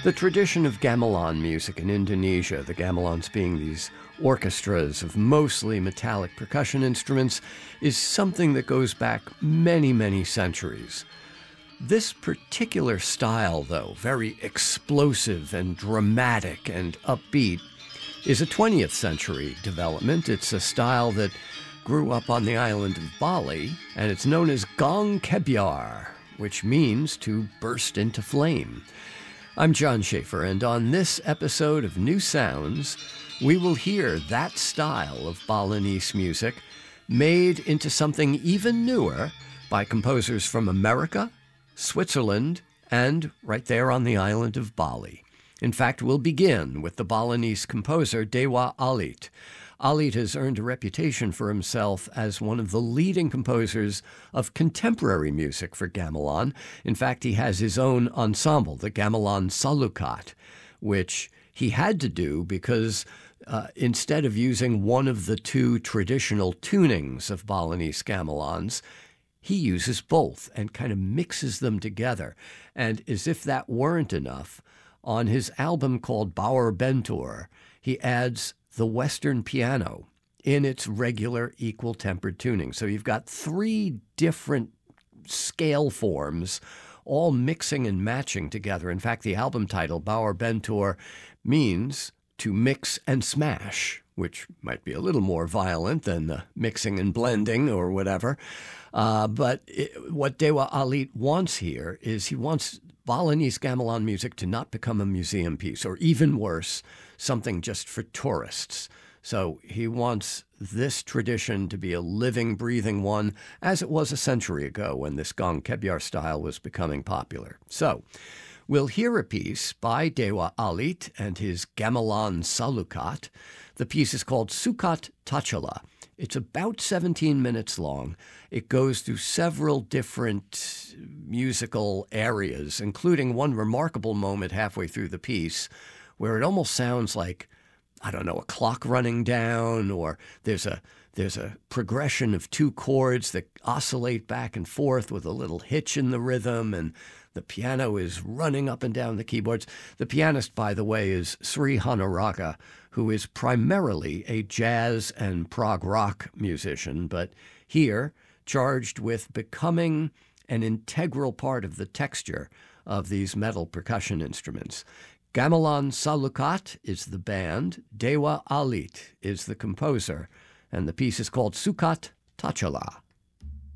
The tradition of gamelan music in Indonesia, the gamelans being these orchestras of mostly metallic percussion instruments, is something that goes back many, many centuries. This particular style, though, very explosive and dramatic and upbeat, is a 20th century development. It's a style that grew up on the island of Bali, and it's known as Gong Kebyar, which means to burst into flame. I'm John Schaefer, and on this episode of New Sounds, we will hear that style of Balinese music made into something even newer by composers from America, Switzerland, and right there on the island of Bali. In fact, we'll begin with the Balinese composer Dewa Alit. Alit has earned a reputation for himself as one of the leading composers of contemporary music for gamelan. In fact, he has his own ensemble, the Gamelan Salukat, which he had to do because instead of using one of the two traditional tunings of Balinese gamelans, he uses both and kind of mixes them together. And as if that weren't enough, on his album called Bawor Bentur, he adds the Western piano in its regular equal-tempered tuning. So you've got three different scale forms all mixing and matching together. In fact, the album title, Bawor Bentur, means to mix and smash, which might be a little more violent than the mixing and blending or whatever. What Dewa Alit wants here is he wants Balinese gamelan music to not become a museum piece, or even worse, something just for tourists. So he wants this tradition to be a living, breathing one, as it was a century ago when this Gong Kebyar style was becoming popular. So we'll hear a piece by Dewa Alit and his Gamelan Salukat. The piece is called Sukat Tachala. It's about 17 minutes long. It goes through several different musical areas, including one remarkable moment halfway through the piece where it almost sounds like, I don't know, a clock running down, or there's a progression of two chords that oscillate back and forth with a little hitch in the rhythm, and the piano is running up and down the keyboards. The pianist, by the way, is Sri Hanaraga, who is primarily a jazz and prog rock musician, but here charged with becoming an integral part of the texture of these metal percussion instruments. Gamelan Salukat is the band, Dewa Alit is the composer, and the piece is called Sukat Tachala.